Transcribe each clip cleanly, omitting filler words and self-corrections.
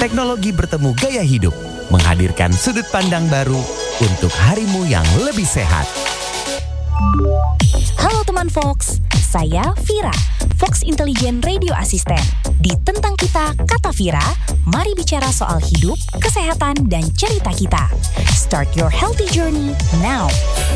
teknologi bertemu gaya hidup, menghadirkan sudut pandang baru untuk harimu yang lebih sehat. Halo teman Fox, saya Vira, Fox Intelligent Radio Assistant. Di Tentang Kita, Kata Vira, mari bicara soal hidup, kesehatan, dan cerita kita. Start your healthy journey now.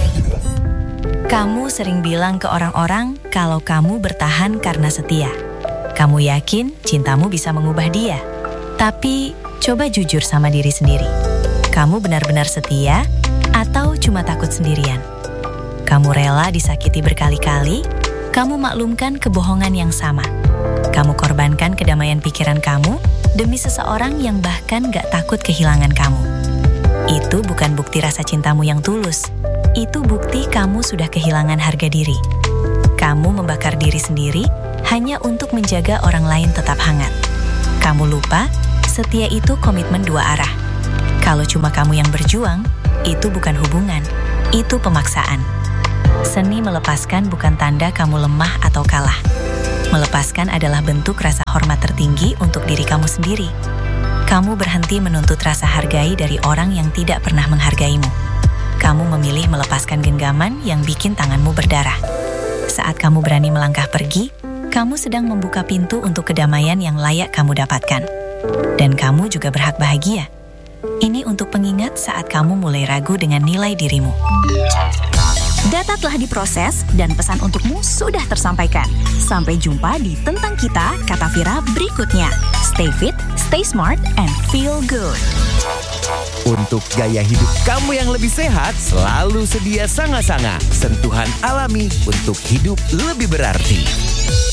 Kamu sering bilang ke orang-orang kalau kamu bertahan karena setia. Kamu yakin cintamu bisa mengubah dia. Tapi coba jujur sama diri sendiri. Kamu benar-benar setia atau cuma takut sendirian? Kamu rela disakiti berkali-kali? Kamu maklumkan kebohongan yang sama? Kamu korbankan kedamaian pikiran kamu demi seseorang yang bahkan gak takut kehilangan kamu? Itu bukan bukti rasa cintamu yang tulus. Itu bukti kamu sudah kehilangan harga diri. Kamu membakar diri sendiri hanya untuk menjaga orang lain tetap hangat. Kamu lupa, setia itu komitmen dua arah. Kalau cuma kamu yang berjuang, itu bukan hubungan, itu pemaksaan. Seni melepaskan bukan tanda kamu lemah atau kalah. Melepaskan adalah bentuk rasa hormat tertinggi untuk diri kamu sendiri. Kamu berhenti menuntut rasa hargai dari orang yang tidak pernah menghargaimu. Kamu memilih melepaskan genggaman yang bikin tanganmu berdarah. Saat kamu berani melangkah pergi, kamu sedang membuka pintu untuk kedamaian yang layak kamu dapatkan. Dan kamu juga berhak bahagia. Ini untuk pengingat saat kamu mulai ragu dengan nilai dirimu. Data telah diproses dan pesan untukmu sudah tersampaikan. Sampai jumpa di Tentang Kita, Kata Vira berikutnya. Stay fit, stay smart, and feel good. Untuk gaya hidup kamu yang lebih sehat, selalu sedia Sanga-Sanga, sentuhan alami untuk hidup lebih berarti.